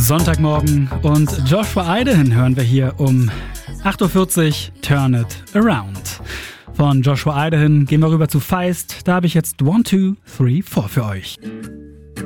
Sonntagmorgen und Joshua Idaho hören wir hier um 8.40 Uhr Turn It Around. Von Joshua Idaho gehen wir rüber zu Feist. Da habe ich jetzt 1, 2, 3, 4 für euch.